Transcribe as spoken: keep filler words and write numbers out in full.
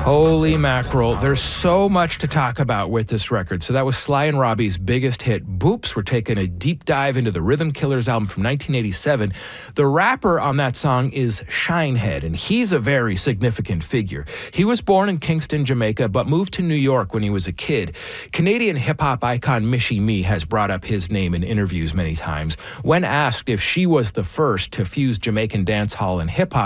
Holy mackerel. There's so much to talk about with this record. So that was Sly and Robbie's biggest hit, Boops. We're taking a deep dive into the Rhythm Killers album from nineteen eighty-seven. The rapper on that song is Shinehead, and he's a very significant figure. He was born in Kingston, Jamaica, but moved to New York when he was a kid. Canadian hip-hop icon Michie Mee has brought up his name in interviews many times. When asked if she was the first to fuse Jamaican dancehall and hip-hop,